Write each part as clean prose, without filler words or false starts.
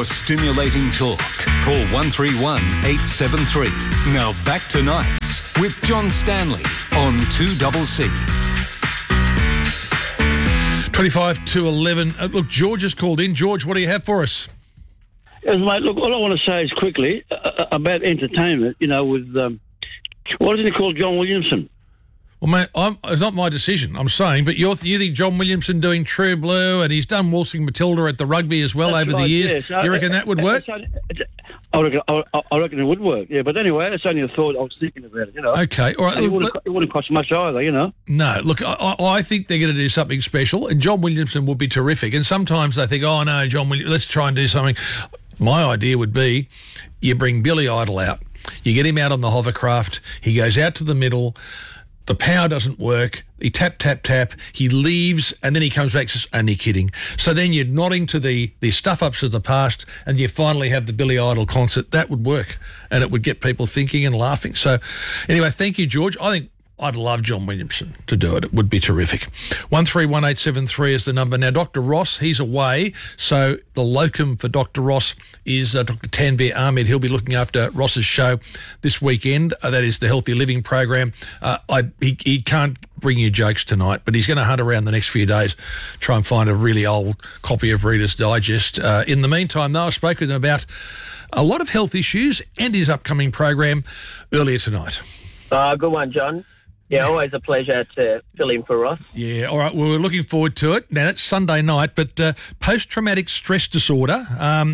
for stimulating talk. Call 131 873. Now back to Nights with John Stanley on 2CC. 25 to 11. Look, George has called in. George, what do you have for us? Yes, mate, look, all I want to say is quickly about entertainment, with, what is he called, John Williamson? Well, mate, it's not my decision, I'm saying, but you think John Williamson doing True Blue, and he's done Waltzing Matilda at the rugby as well over the years. Yeah. So, you reckon that would work? I reckon it would work, yeah. But anyway, that's only a thought I was thinking about it, Okay, all right. It wouldn't cost much either, No, look, I think they're going to do something special, and John Williamson would be terrific. And sometimes they think, oh, no, John Williamson, let's try and do something. My idea would be you bring Billy Idol out. You get him out on the hovercraft. He goes out to the middle. The power doesn't work. He tap, he leaves, and then he comes back and says, only kidding. So then you're nodding to the stuff-ups of the past, and you finally have the Billy Idol concert. That would work, and it would get people thinking and laughing. So anyway, thank you, George. I think I'd love John Williamson to do it. It would be terrific. 131873 is the number. Now, Dr. Ross, he's away, so the locum for Dr. Ross is Dr. Tanvir Ahmed. He'll be looking after Ross's show this weekend. That is the Healthy Living program. He can't bring you jokes tonight, but he's going to hunt around the next few days, try and find a really old copy of Reader's Digest. In the meantime, though, I spoke with him about a lot of health issues and his upcoming program earlier tonight. Good one, John. Yeah, always a pleasure to fill in for Ross. Yeah, all right. Well, we're looking forward to it. Now, it's Sunday night, but post-traumatic stress disorder,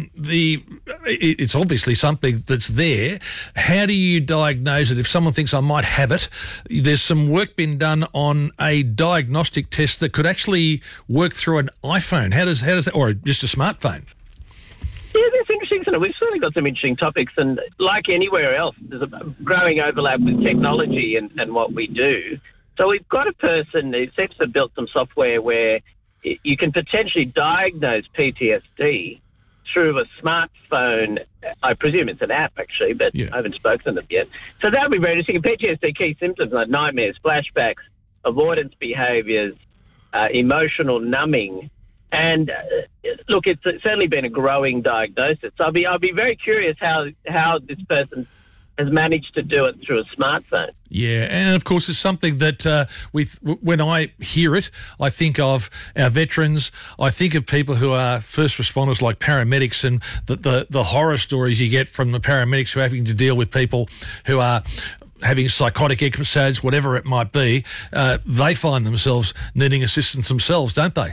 it's obviously something that's there. How do you diagnose it? If someone thinks I might have it, there's some work been done on a diagnostic test that could actually work through an iPhone. How does that, or just a smartphone? Yeah, that's interesting. So we've certainly got some interesting topics, and like anywhere else, there's a growing overlap with technology and what we do. So we've got a person who seems to have built some software where you can potentially diagnose PTSD through a smartphone. I presume it's an app, actually, but I haven't spoken to them yet. So that would be very interesting. PTSD key symptoms like nightmares, flashbacks, avoidance behaviours, emotional numbing. And look, it's certainly been a growing diagnosis. So I'll be very curious how this person has managed to do it through a smartphone. Yeah, and of course it's something that when I hear it, I think of our veterans. I think of people who are first responders like paramedics, and the horror stories you get from the paramedics who are having to deal with people who are having psychotic episodes, whatever it might be. They find themselves needing assistance themselves, don't they?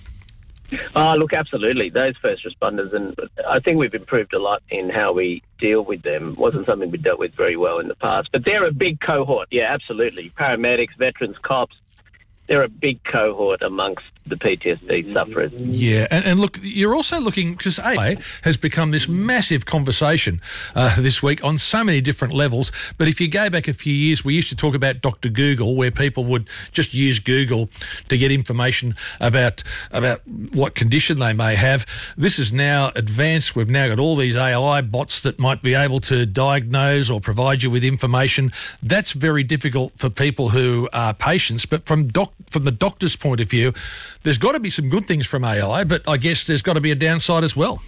Look, absolutely. Those first responders, and I think we've improved a lot in how we deal with them. Wasn't something we dealt with very well in the past. But they're a big cohort. Yeah, absolutely. Paramedics, veterans, cops, they're a big cohort amongst the PTSD sufferers. Yeah, and look, you're also looking, because AI has become this massive conversation this week on so many different levels. But if you go back a few years, we used to talk about Dr. Google, where people would just use Google to get information about what condition they may have. This is now advanced. We've now got all these AI bots that might be able to diagnose or provide you with information. That's very difficult for people who are patients. But from the doctor's point of view, there's got to be some good things from AI, but I guess there's got to be a downside as well.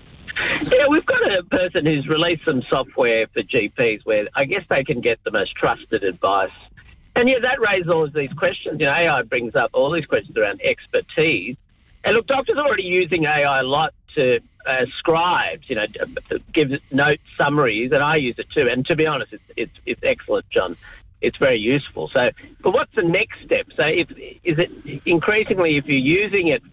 Yeah, we've got a person who's released some software for GPs where I guess they can get the most trusted advice. And yeah, that raises all of these questions. AI brings up all these questions around expertise. And look, doctors are already using AI a lot to scribes, give note summaries, and I use it too. And to be honest, it's excellent, John. It's very useful. So, but what's the next step? So, is it increasingly, if you're using it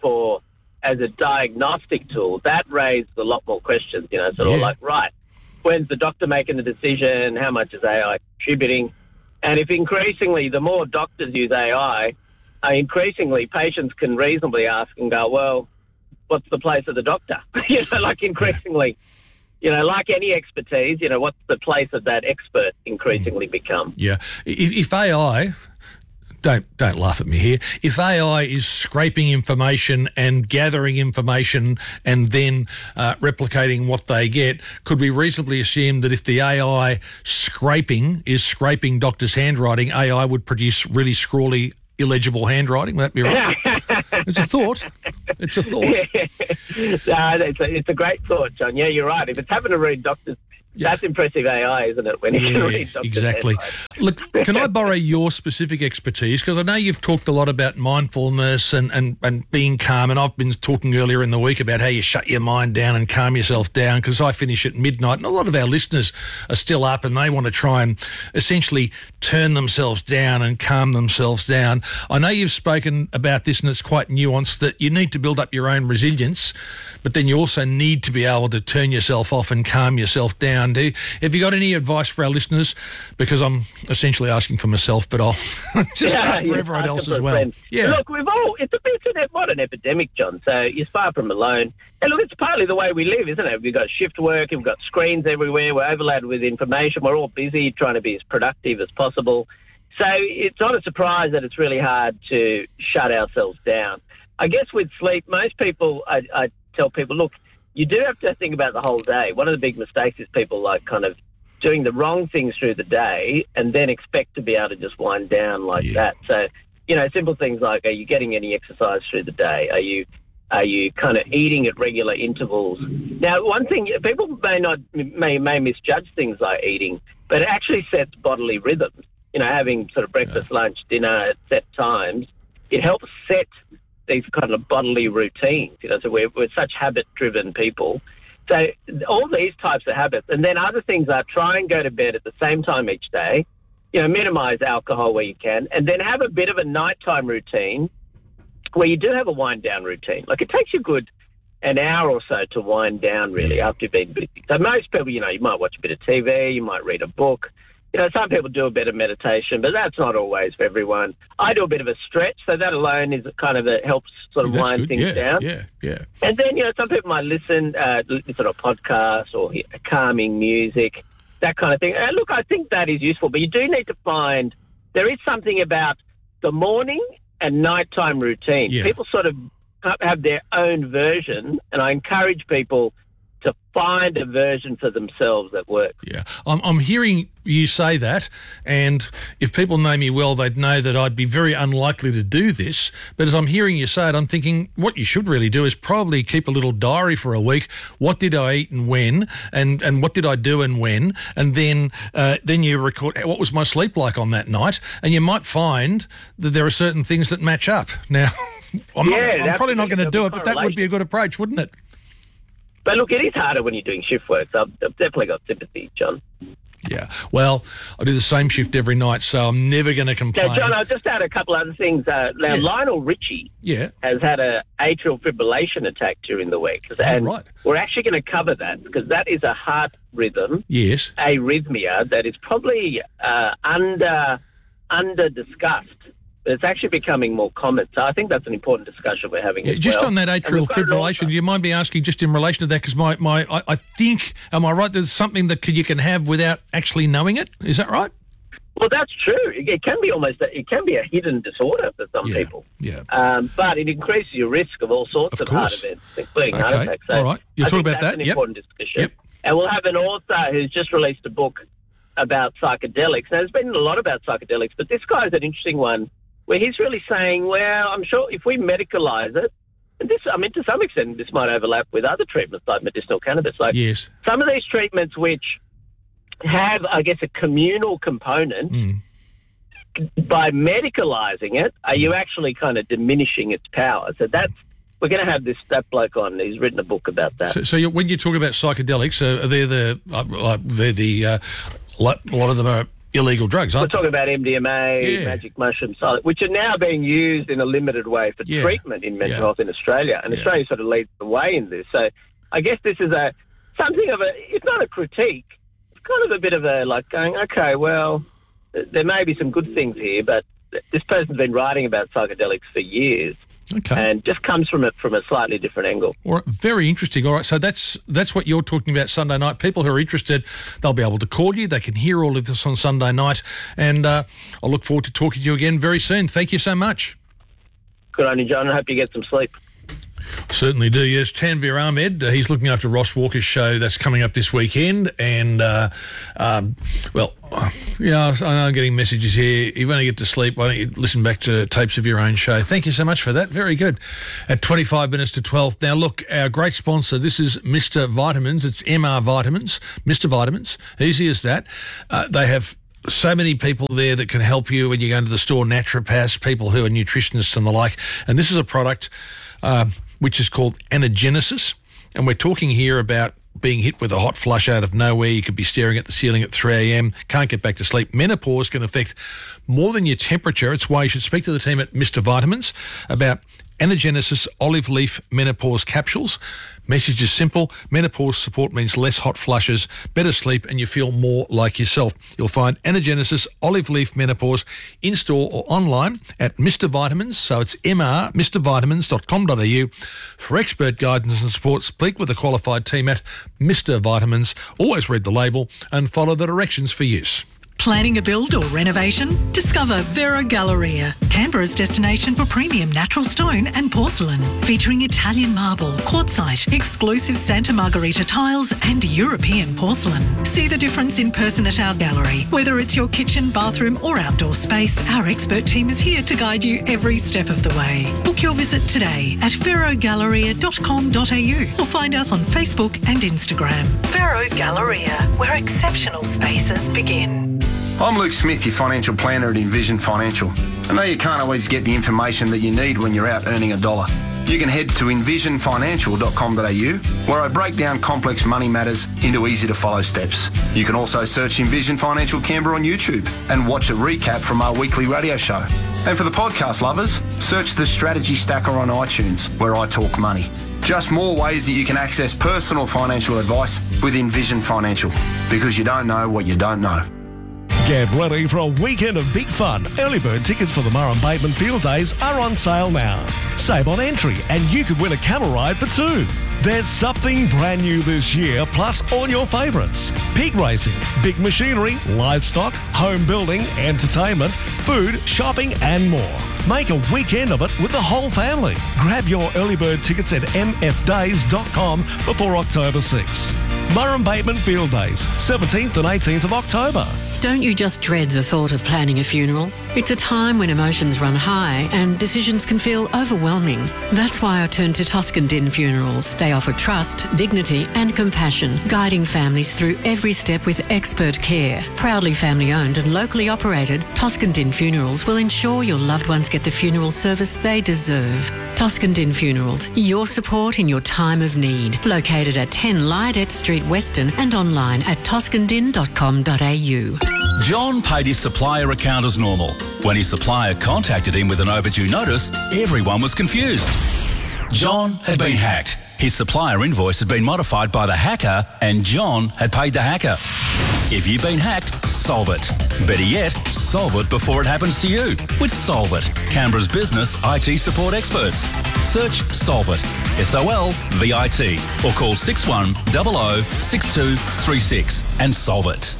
as a diagnostic tool, that raises a lot more questions. Sort of like, right, when's the doctor making the decision? How much is AI contributing? And if increasingly, the more doctors use AI, increasingly patients can reasonably ask and go, well, what's the place of the doctor? Increasingly. Like any expertise, what's the place of that expert increasingly become? Yeah. If AI, don't laugh at me here, if AI is scraping information and gathering information and then replicating what they get, could we reasonably assume that if the AI scraping is scraping doctors' handwriting, AI would produce really scrawly, illegible handwriting? Would that be right? It's a thought. It's a great thought, John. Yeah, you're right. If it's having to read doctors, that's impressive AI, isn't it? When you can read doctors. Exactly. Look, can I borrow your specific expertise? Because I know you've talked a lot about mindfulness and being calm, and I've been talking earlier in the week about how you shut your mind down and calm yourself down, because I finish at midnight, and a lot of our listeners are still up and they want to try and essentially turn themselves down and calm themselves down. I know you've spoken about this, and it's quite nuanced, that you need to build up your own resilience, but then you also need to be able to turn yourself off and calm yourself down. Have you got any advice for our listeners? Because I'm essentially asking for myself, but I'll just ask for everyone else as well. Yeah. Look, it's not an epidemic, John, so you're far from alone. And look, it's partly the way we live, isn't it? We've got shift work, we've got screens everywhere, we're overloaded with information, we're all busy trying to be as productive as possible. So it's not a surprise that it's really hard to shut ourselves down. I guess with sleep, most people, I tell people, look, you do have to think about the whole day. One of the big mistakes is people like kind of doing the wrong things through the day and then expect to be able to just wind down like that. So, simple things like, are you getting any exercise through the day? Are you kind of eating at regular intervals? Now, one thing, people may misjudge things like eating, but it actually sets bodily rhythms. Having sort of breakfast, lunch, dinner at set times, it helps set these kind of bodily routines. So we're such habit-driven people. So all these types of habits, and then other things are try and go to bed at the same time each day, minimise alcohol where you can, and then have a bit of a nighttime routine where you do have a wind-down routine. Like, it takes you an hour or so to wind down, really, after you've been busy. So most people, you might watch a bit of TV, you might read a book. Some people do a bit of meditation, but that's not always for everyone. I do a bit of a stretch, so that alone is kind of helps sort of wind things down. Yeah. And then, some people might listen to a podcast or hear calming music, that kind of thing. And look, I think that is useful, but you do need to find there is something about the morning and nighttime routine. Yeah. People sort of have their own version, and I encourage people to find a version for themselves that works. Yeah, I'm hearing you say that, and if people know me well, they'd know that I'd be very unlikely to do this. But as I'm hearing you say it, I'm thinking what you should really do is probably keep a little diary for a week. What did I eat and when, and what did I do and when, and then you record what was my sleep like on that night, and you might find that there are certain things that match up. Now, I'm probably not going to do it, but that would be a good approach, wouldn't it? But look, it is harder when you're doing shift work, so I've definitely got sympathy, John. Yeah. Well, I do the same shift every night, so I'm never going to complain. Now, John, I'll just add a couple other things. Lionel Richie has had an atrial fibrillation attack during the week. And we're actually going to cover that because that is a heart rhythm, arrhythmia, that is probably under discussed. But it's actually becoming more common. So I think that's an important discussion we're having as just well. On that atrial fibrillation, do you mind me asking just in relation to that? Because I think, am I right, there's something that you can have without actually knowing it? Is that right? Well, that's true. It can be a hidden disorder for some people. Yeah. But it increases your risk of all sorts of heart events, including heart attacks. So all right. You'll talk about that. That's an important discussion. Yep. And we'll have an author who's just released a book about psychedelics. Now, there's been a lot about psychedelics, but this guy is an interesting one, where he's really saying, well, I'm sure if we medicalise it, and to some extent, this might overlap with other treatments like medicinal cannabis. Like some of these treatments which have, I guess, a communal component, by medicalising it, are you actually kind of diminishing its power? So we're going to have that bloke on. He's written a book about that. So when you talk about psychedelics, a lot of them are illegal drugs, aren't We're talking about MDMA, magic mushrooms, which are now being used in a limited way for treatment in mental health in Australia. And Australia sort of leads the way in this. So I guess this is something of it's not a critique. It's kind of a bit of going, okay, well, there may be some good things here, but this person's been writing about psychedelics for years. Okay. And just comes from it from a slightly different angle. All right, very interesting. All right, so that's what you're talking about Sunday night. People who are interested, they'll be able to call you. They can hear all of this on Sunday night. And I'll look forward to talking to you again very soon. Thank you so much. Good on you, John. I hope you get some sleep. Certainly do, yes. Tanvir Ahmed, he's looking after Ross Walker's show that's coming up this weekend. And, I know I'm getting messages here. You want to get to sleep, why don't you listen back to tapes of your own show? Thank you so much for that. Very good. At 25 minutes to 12. Now, look, our great sponsor, this is Mr. Vitamins. It's MR Vitamins, Mr. Vitamins. Easy as that. They have so many people there that can help you when you go into the store, naturopaths, people who are nutritionists and the like. And this is a product which is called Anagenesis. And we're talking here about being hit with a hot flush out of nowhere. You could be staring at the ceiling at 3 a.m, can't get back to sleep. Menopause can affect more than your temperature. It's why you should speak to the team at Mr. Vitamins about Anagenesis olive leaf menopause capsules. Message is simple. Menopause support means less hot flushes, better sleep, and you feel more like yourself. You'll find Anagenesis olive leaf menopause in store or online at Mr. Vitamins. So it's mrvitamins.com.au. For expert guidance and support, speak with a qualified team at Mr. Vitamins. Always read the label and follow the directions for use. Planning a build or renovation? Discover Vero Galleria, Canberra's destination for premium natural stone and porcelain, featuring Italian marble, quartzite, exclusive Santa Margherita tiles and European porcelain. See the difference in person at our gallery. Whether it's your kitchen, bathroom or outdoor space, our expert team is here to guide you every step of the way. Book your visit today at verogalleria.com.au or find us on Facebook and Instagram. Vero Galleria, where exceptional spaces begin. I'm Luke Smith, your financial planner at Envision Financial. I know you can't always get the information that you need when you're out earning a dollar. You can head to envisionfinancial.com.au, where I break down complex money matters into easy-to-follow steps. You can also search Envision Financial Canberra on YouTube and watch a recap from our weekly radio show. And for the podcast lovers, search the Strategy Stacker on iTunes, where I talk money. Just more ways that you can access personal financial advice with Envision Financial, because you don't know what you don't know. Get ready for a weekend of big fun. Early bird tickets for the Murray Bateman Field Days are on sale now. Save on entry and you could win a camel ride for two. There's something brand new this year, plus all your favourites. Pig racing, big machinery, livestock, home building, entertainment, food, shopping and more. Make a weekend of it with the whole family. Grab your early bird tickets at mfdays.com before October 6. Murray Bateman Field Days, 17th and 18th of October. Don't you just dread the thought of planning a funeral? It's a time when emotions run high and decisions can feel overwhelming. That's why I turn to Toscan Din Funerals. They offer trust, dignity and compassion, guiding families through every step with expert care. Proudly family owned and locally operated, Toscan Din Funerals will ensure your loved ones get the funeral service they deserve. Toscan Din Funerals, your support in your time of need. Located at 10 Lydet Street, Weston, and online at toscandin.com.au. John paid his supplier account as normal. When his supplier contacted him with an overdue notice, everyone was confused. John had been hacked. His supplier invoice had been modified by the hacker and John had paid the hacker. If you've been hacked, solve it. Better yet, solve it before it happens to you with Solve It, Canberra's business IT support experts. Search Solve It, SOLVIT, or call 6100 6236 and solve it.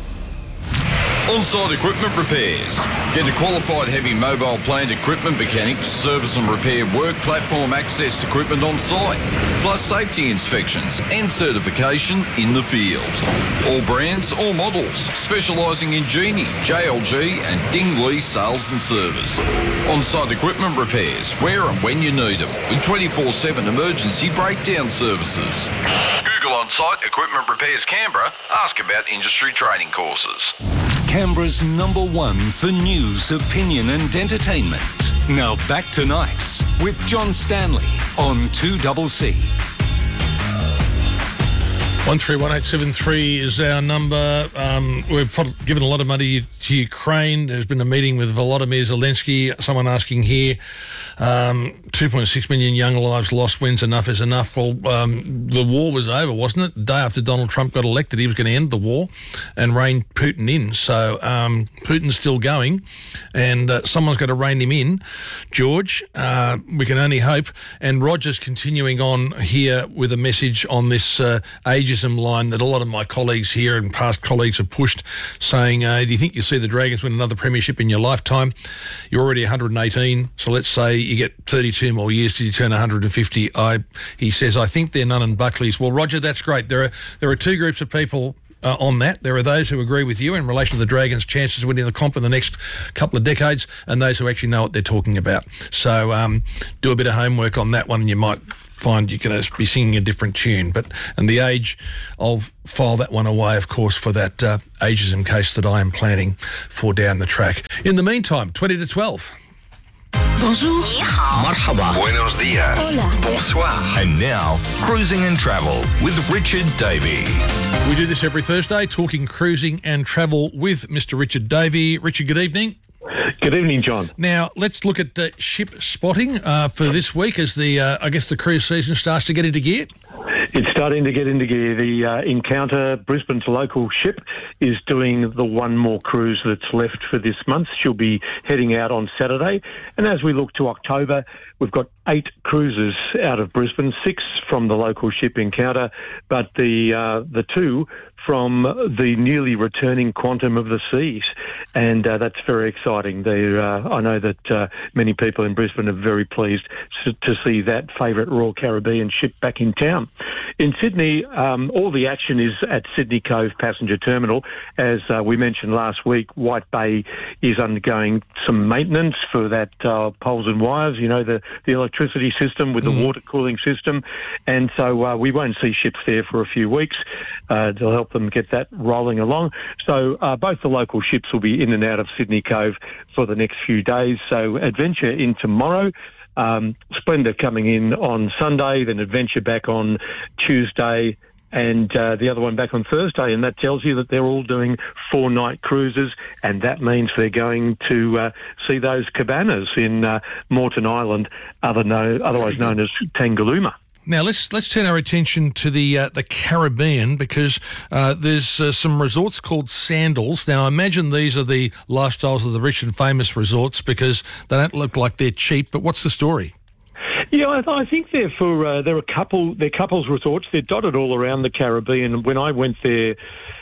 On-site equipment repairs. Get a qualified heavy mobile plant equipment mechanic to service and repair work platform access equipment on site, plus safety inspections and certification in the field. All brands, all models, specialising in Genie, JLG and Dingley sales and service. On-site equipment repairs, where and when you need them, with 24/7 emergency breakdown services. Google On-site Equipment Repairs Canberra. Ask about industry training courses. Canberra's #1 for news, opinion and entertainment. Now back to Nights with John Stanley on 2CC. 131873 is our number. We've given a lot of money to Ukraine. There's been a meeting with Volodymyr Zelensky. Someone asking here, 2.6 million young lives lost. When's enough is enough? Well, the war was over, wasn't it? The day after Donald Trump got elected, he was going to end the war and rein Putin in. So Putin's still going, and someone's got to rein him in. George, we can only hope. And Roger's continuing on here with a message on this ageism line that a lot of my colleagues here and past colleagues have pushed, saying, do you think you'll see the Dragons win another premiership in your lifetime? You're already 118, so let's say you get 32 more years till you turn 150. He says, I think they're Nunn and Buckley's. Well, Roger, that's great. There are two groups of people on that. There are those who agree with you in relation to the Dragons' chances of winning the comp in the next couple of decades, and those who actually know what they're talking about. So do a bit of homework on that one, and you might find you're going to be singing a different tune. And the age, I'll file that one away, of course, for that ageism case that I am planning for down the track. In the meantime, 20 to 12. Bonjour. Marhaba. Buenos dias. Hola. Bonsoir. And now, Cruising and Travel with Richard Davey. We do this every Thursday, talking cruising and travel with Mr. Richard Davey. Richard, good evening. Good evening, John. Now, let's look at ship spotting for this week as the cruise season starts to get into gear. It's starting to get into gear. The Encounter, Brisbane's local ship, is doing the one more cruise that's left for this month. She'll be heading out on Saturday. And as we look to October, we've got 8 cruises out of Brisbane, 6 from the local ship Encounter, but the 2 from the newly returning Quantum of the Seas. And that's very exciting. I know that many people in Brisbane are very pleased to see that favourite Royal Caribbean ship back in town. In Sydney, all the action is at Sydney Cove Passenger Terminal. As we mentioned last week, White Bay is undergoing some maintenance for that poles and wires, the electricity system with the water cooling system. And so we won't see ships there for a few weeks to help them get that rolling along. So both the local ships will be in and out of Sydney Cove for the next few days. So Adventure in tomorrow, Splendor coming in on Sunday, then Adventure back on Tuesday, and the other one back on Thursday. And that tells you that they're all doing 4-night cruises, and that means they're going to see those cabanas in Moreton Island, otherwise known as Tangalooma. Now, let's turn our attention to the Caribbean, because there's some resorts called Sandals. Now, I imagine these are the lifestyles of the rich and famous resorts, because they don't look like they're cheap. But what's the story? Yeah, I think they're they're couples resorts. They're dotted all around the Caribbean. When I went there,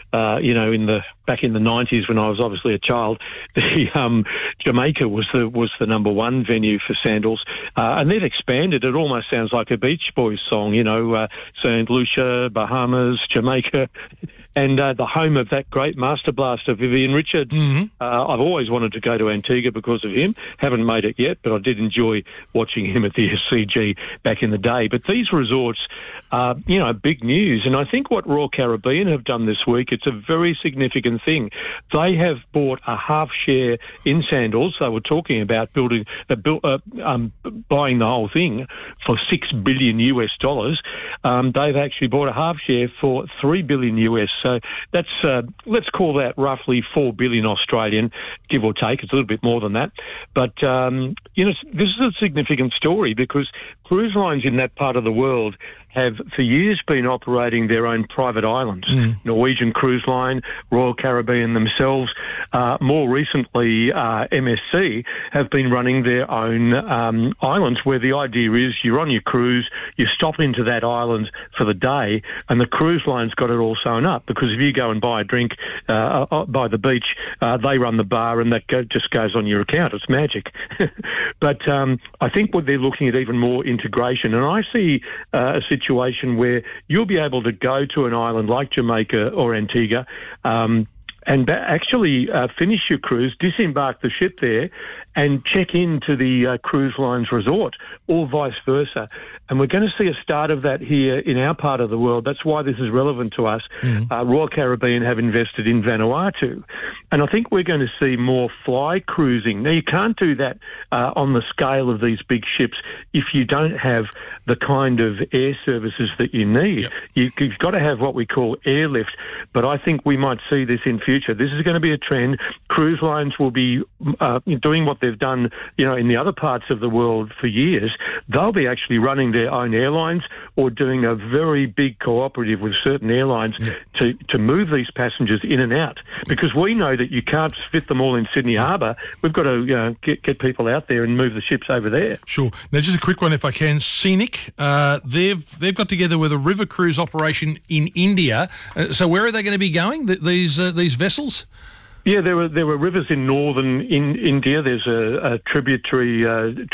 back in the 90s, when I was obviously a child, Jamaica was the number one venue for Sandals, and they've expanded. It almost sounds like a Beach Boys song, St. Lucia, Bahamas, Jamaica, and the home of that great master blaster, Vivian Richard. Mm-hmm. I've always wanted to go to Antigua because of him. Haven't made it yet, but I did enjoy watching him at the SCG back in the day. But these resorts are, big news. And I think what Royal Caribbean have done this week, it's a very significant thing. They have bought a half share in Sandals. They were talking about buying the whole thing for $6 billion US. They've actually bought a half share for $3 billion US. So that's let's call that roughly 4 billion Australian, give or take. It's a little bit more than that. But this is a significant story, because cruise lines in that part of the world have for years been operating their own private islands. Norwegian Cruise Line, Royal Caribbean themselves, more recently MSC have been running their own islands, where the idea is you're on your cruise, you stop into that island for the day, and the cruise line's got it all sewn up, because if you go and buy a drink by the beach, they run the bar, and that just goes on your account. It's magic. But I think what they're looking at even more integration, and I see a situation where you'll be able to go to an island like Jamaica or Antigua and actually finish your cruise, disembark the ship there, and check into the cruise line's resort, or vice versa. And we're going to see a start of that here in our part of the world. That's why this is relevant to us. Royal Caribbean have invested in Vanuatu. And I think we're going to see more fly cruising. Now, you can't do that on the scale of these big ships if you don't have the kind of air services that you need. Yep. You've got to have what we call airlift. But I think we might see this in future. This is going to be a trend. Cruise lines will be doing what they've done, in the other parts of the world for years. They'll be actually running their own airlines, or doing a very big cooperative with certain airlines to move these passengers in and out. Because we know that you can't fit them all in Sydney Harbour. We've got to get people out there and move the ships over there. Sure. Now, just a quick one, if I can. Scenic, they've got together with a river cruise operation in India. So where are they going to be going? These vessels? Yeah, there were rivers in northern India. There's a tributary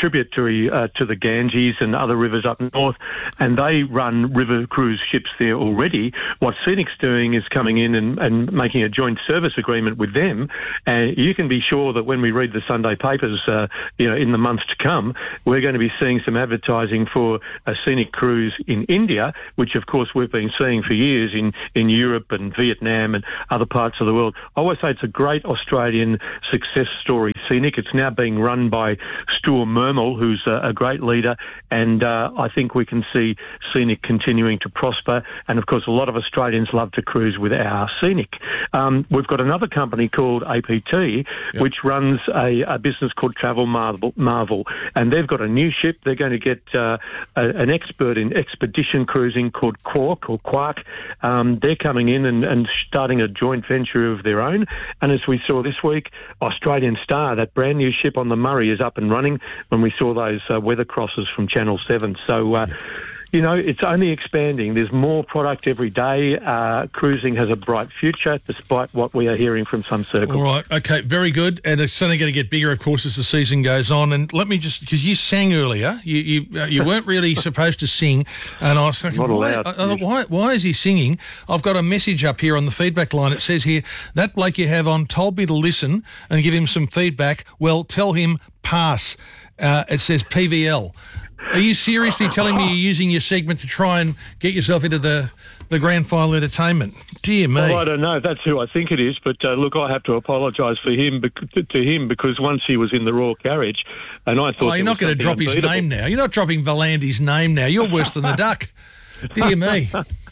to the Ganges and other rivers up north, and they run river cruise ships there already. What Scenic's doing is coming in and making a joint service agreement with them. And you can be sure that when we read the Sunday papers, in the months to come, we're going to be seeing some advertising for a Scenic cruise in India, which of course we've been seeing for years in Europe and Vietnam and other parts of the world. I always say it's a great Australian success story, Scenic. It's now being run by Stuart Mermel, who's a great leader, and I think we can see Scenic continuing to prosper. And of course, a lot of Australians love to cruise with our Scenic. We've got another company called APT, which runs a business called Travel Marvel, and they've got a new ship. They're going to get an expert in expedition cruising called Quark. They're coming in and starting a joint venture of their own. And as we saw this week, Australian Star, that brand new ship on the Murray, is up and running when we saw those weather crosses from Channel 7. So, it's only expanding. There's more product every day. Cruising has a bright future, despite what we are hearing from some circles. All right. Okay. Very good. And it's only going to get bigger, of course, as the season goes on. And let me just, because you sang earlier, you weren't really supposed to sing. And I was thinking, why is he singing? I've got a message up here on the feedback line. It says here, that bloke you have on told me to listen and give him some feedback. Well, tell him pass. It says PVL. Are you seriously telling me you're using your segment to try and get yourself into the grand final entertainment? Dear me. Well, I don't know if that's who I think it is, but look, I have to apologise to him because once he was in the Royal Carriage, and I thought... Oh, you're not going to drop his name now. You're not dropping Volandi's name now. You're worse than the duck. Dear me.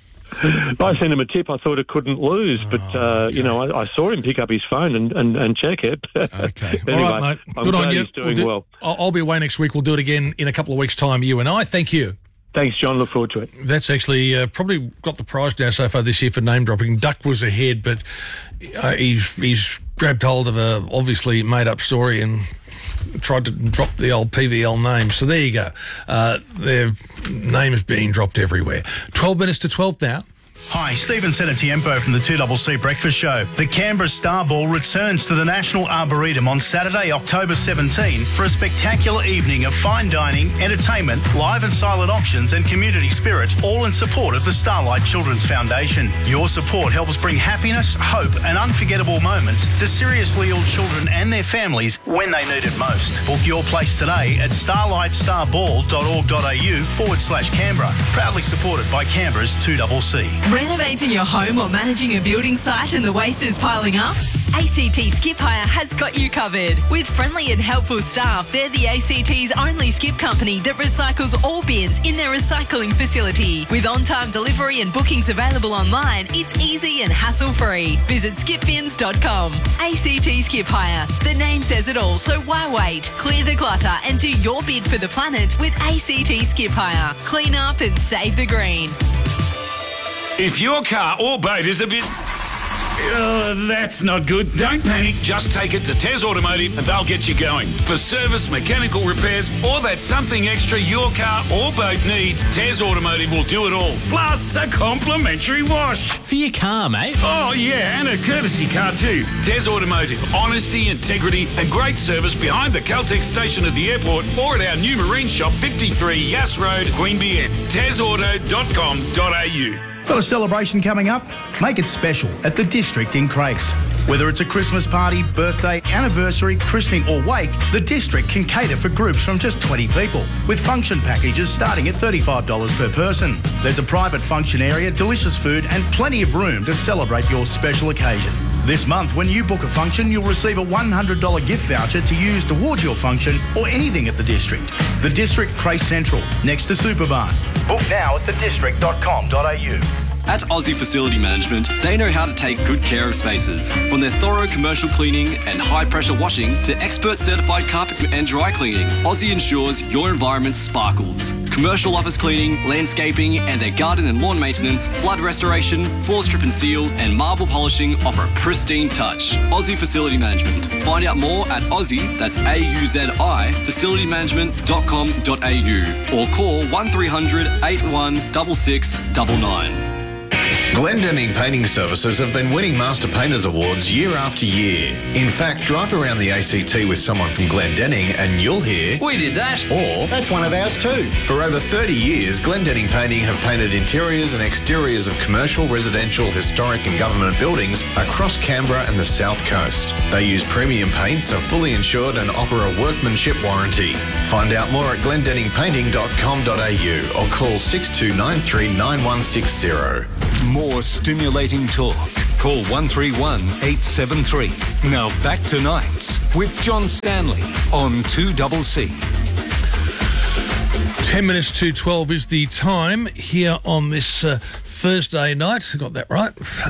I sent him a tip. I thought it couldn't lose, but I saw him pick up his phone and check it. Okay, anyway, all right, mate. I'm Good glad on you. He's doing well. I'll be away next week. We'll do it again in a couple of weeks' time. You and I. Thank you. Thanks, John. Look forward to it. That's actually probably got the prize now so far this year for name dropping. Duck was ahead, but he's grabbed hold of a obviously made up story and tried to drop the old PVL name. So there you go. Their name is being dropped everywhere. 12 minutes to 12 now. Hi, Stephen Senatiempo from the 2CC Breakfast Show. The Canberra Star Ball returns to the National Arboretum on Saturday, October 17 for a spectacular evening of fine dining, entertainment, live and silent auctions and community spirit, all in support of the Starlight Children's Foundation. Your support helps bring happiness, hope and unforgettable moments to seriously ill children and their families when they need it most. Book your place today at starlightstarball.org.au/Canberra. Proudly supported by Canberra's 2CC. Renovating your home or managing a building site and the waste is piling up? ACT Skip Hire has got you covered. With friendly and helpful staff, they're the ACT's only skip company that recycles all bins in their recycling facility. With on-time delivery and bookings available online, it's easy and hassle-free. Visit skipbins.com. ACT Skip Hire. The name says it all, so why wait? Clear the clutter and do your bid for the planet with ACT Skip Hire. Clean up and save the green. If your car or boat is a bit... that's not good. Don't panic. Just take it to Tez Automotive and they'll get you going. For service, mechanical repairs, or that something extra your car or boat needs, Tez Automotive will do it all. Plus a complimentary wash. For your car, mate. Oh, yeah, and a courtesy car too. Tez Automotive. Honesty, integrity and great service behind the Caltex station at the airport or at our new marine shop, 53 Yass Road, Queanbeyan. TezAuto.com.au. Got a celebration coming up? Make it special at the District in Crace. Whether it's a Christmas party, birthday, anniversary, christening or wake, the District can cater for groups from just 20 people, with function packages starting at $35 per person. There's a private function area, delicious food and plenty of room to celebrate your special occasion. This month, when you book a function, you'll receive a $100 gift voucher to use towards your function or anything at the District. The District Crace Central, next to Superbarn. Book now at thedistrict.com.au. At Aussie Facility Management, they know how to take good care of spaces. From their thorough commercial cleaning and high-pressure washing to expert certified carpets and dry cleaning, Aussie ensures your environment sparkles. Commercial office cleaning, landscaping, and their garden and lawn maintenance, flood restoration, floor strip and seal, and marble polishing offer a pristine touch. Aussie Facility Management. Find out more at Aussie, that's AUZI, facilitymanagement.com.au or call 1300 81 6699. Glendinning Painting Services have been winning Master Painters Awards year after year. In fact, drive around the ACT with someone from Glendinning and you'll hear, "We did that," or "That's one of ours too." For over 30 years, Glendinning Painting have painted interiors and exteriors of commercial, residential, historic and government buildings across Canberra and the South Coast. They use premium paints, are fully insured and offer a workmanship warranty. Find out more at glendenningpainting.com.au or call 6293 9160. More stimulating talk. Call 131 873. Now back to Nights with John Stanley on 2CC. 10 minutes to 12 is the time here on this Thursday night. Got that right.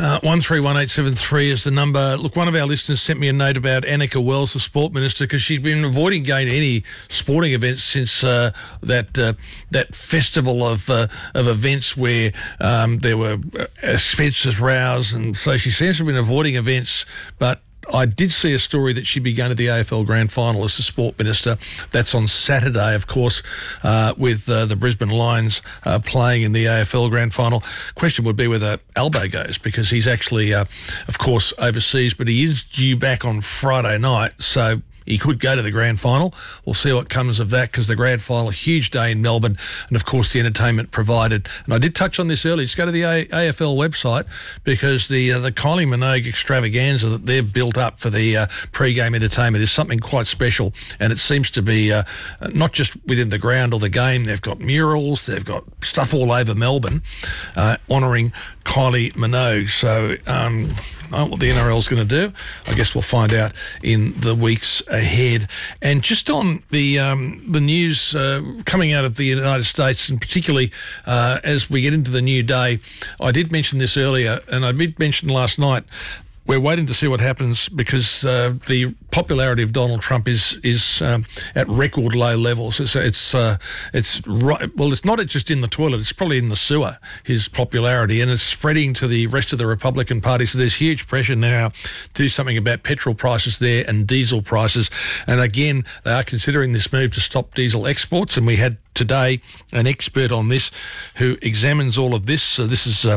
131873 is the number. Look, one of our listeners sent me a note about Annika Wells, the sport minister, because she's been avoiding going to any sporting events since that festival of events where there were Spencer's rows, and so she seems to have been avoiding events, but I did see a story that she'd be going to the AFL Grand Final as the Sport Minister. That's on Saturday, of course, with the Brisbane Lions playing in the AFL Grand Final. Question would be whether Albo goes, because he's actually, of course, overseas, but he is due back on Friday night, so he could go to the grand final. We'll see what comes of that, because the grand final, a huge day in Melbourne, and of course the entertainment provided. And I did touch on this earlier. Just go to the AFL website, because the Kylie Minogue extravaganza that they've built up for the pre-game entertainment is something quite special, and it seems to be not just within the ground or the game. They've got murals, they've got stuff all over Melbourne honouring Kylie Minogue. So what the NRL's going to do, I guess we'll find out in the weeks ahead. And just on the news coming out of the United States, and particularly as we get into the new day, I did mention this earlier, and I did mention last night, we're waiting to see what happens, because the popularity of Donald Trump is at record low levels. It's right. Well, it's not just in the toilet; it's probably in the sewer. His popularity, and it's spreading to the rest of the Republican Party. So there's huge pressure now to do something about petrol prices there and diesel prices. And again, they are considering this move to stop diesel exports. And we had today an expert on this who examines all of this. So this is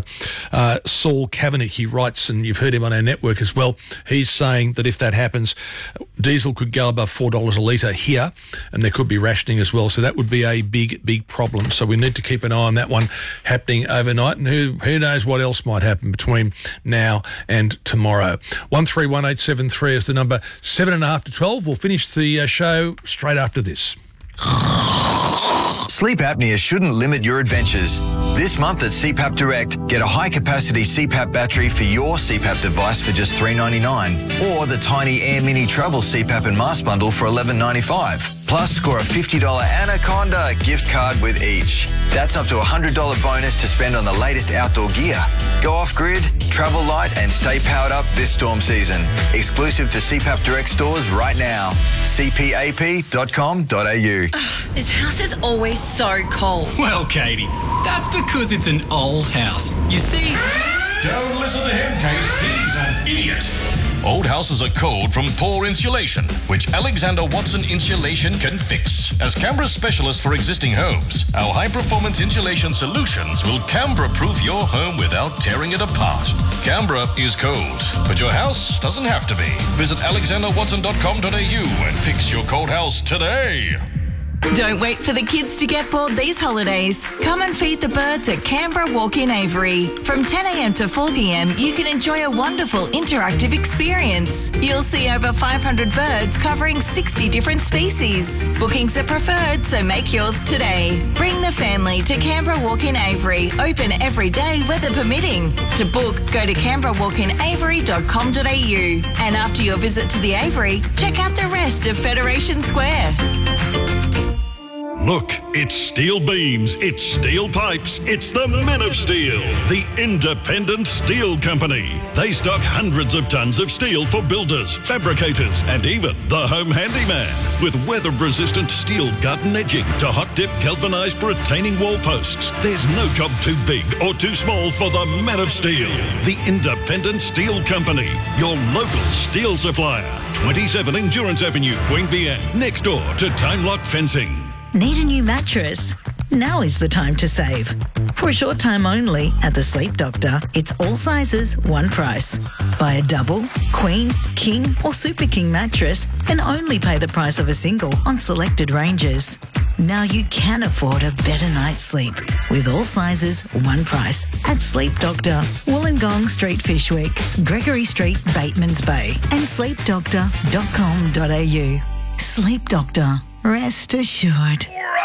Saul Kavanagh. He writes, and you've heard him on our network as well. He's saying that if that happens, diesel could go above $4 a litre here, and there could be rationing as well. So that would be a big problem. So we need to keep an eye on that one happening overnight, and who knows what else might happen between now and tomorrow. 131873 is the number. 7.5 to 12. We'll finish the show straight after this. Sleep apnea shouldn't limit your adventures. This month at CPAP Direct, get a high-capacity CPAP battery for your CPAP device for just $3.99, or the Tiny Air Mini Travel CPAP and Mask Bundle for $11.95. Plus, score a $50 Anaconda gift card with each. That's up to a $100 bonus to spend on the latest outdoor gear. Go off-grid, travel light and stay powered up this storm season. Exclusive to CPAP Direct stores right now. cpap.com.au. This house is always so cold. Well, Katie, that's because it's an old house. You see... Don't listen to him, Kate. He's an idiot. Old houses are cold from poor insulation, which Alexander Watson Insulation can fix. As Canberra's specialist for existing homes, our high-performance insulation solutions will Canberra-proof your home without tearing it apart. Canberra is cold, but your house doesn't have to be. Visit alexanderwatson.com.au and fix your cold house today. Don't wait for the kids to get bored these holidays. Come and feed the birds at Canberra Walk-In Avery. From 10 a.m. to 4 p.m, you can enjoy a wonderful interactive experience. You'll see over 500 birds covering 60 different species. Bookings are preferred, so make yours today. Bring the family to Canberra Walk-In Avery. Open every day, weather permitting. To book, go to canberrawalkinavery.com.au. And after your visit to the Avery, check out the rest of Federation Square. Look, it's steel beams, it's steel pipes, it's the Men of Steel, the independent steel company. They stock hundreds of tons of steel for builders, fabricators, and even the home handyman. With weather-resistant steel garden edging to hot-dip galvanised retaining wall posts, there's no job too big or too small for the Men of Steel, the independent steel company. Your local steel supplier. 27 Endurance Avenue, Queanbeyan, next door to Time Lock Fencing. Need a new mattress? Now is the time to save. For a short time only at the Sleep Doctor, it's all sizes, one price. Buy a double, queen, king or super king mattress and only pay the price of a single on selected ranges. Now you can afford a better night's sleep with all sizes, one price at Sleep Doctor, Wollongong Street, Fishwick, Gregory Street, Batemans Bay and sleepdoctor.com.au. Sleep Doctor. Rest assured.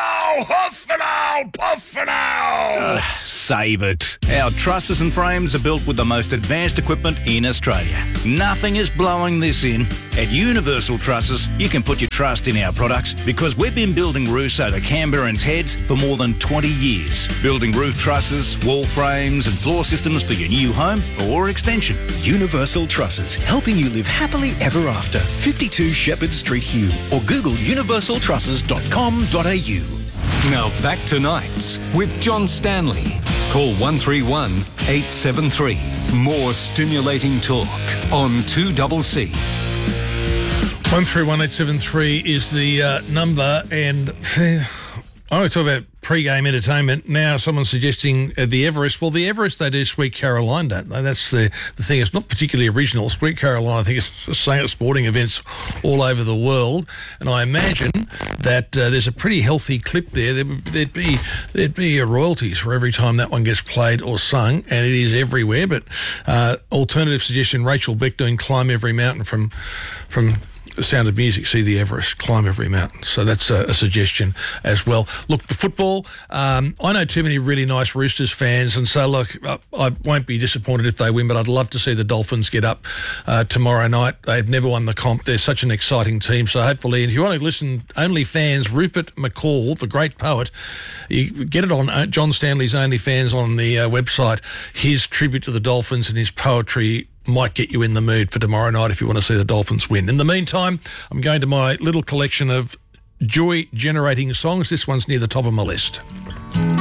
Save it. Our trusses and frames are built with the most advanced equipment in Australia. Nothing is blowing this in. At Universal Trusses, you can put your trust in our products because we've been building roofs over Canberrans' heads for more than 20 years. Building roof trusses, wall frames and floor systems for your new home or extension. Universal Trusses, helping you live happily ever after. 52 Shepherd Street, Hugh, or Google universaltrusses.com.au. Now back to Nights with John Stanley. Call 131 873. More stimulating talk on 2CC. 131873 is the number, and I want to talk about pre-game entertainment. Now someone's suggesting the Everest. Well, the Everest, they do Sweet Caroline, don't they? That's the thing. It's not particularly original. Sweet Caroline, I think it's the same at sporting events all over the world. And I imagine that there's a pretty healthy clip there. There'd be royalties for every time that one gets played or sung, and it is everywhere. But alternative suggestion, Rachel Beck doing Climb Every Mountain from The Sound of Music, see the Everest, climb every mountain. So that's a suggestion as well. Look, the football, I know too many really nice Roosters fans, and so look, I won't be disappointed if they win, but I'd love to see the Dolphins get up tomorrow night. They've never won the comp. They're such an exciting team. So hopefully, and if you want to listen, OnlyFans, Rupert McCall, the great poet, you get it on John Stanley's OnlyFans on the website. His tribute to the Dolphins and his poetry might get you in the mood for tomorrow night if you want to see the Dolphins win. In the meantime, I'm going to my little collection of joy-generating songs. This one's near the top of my list.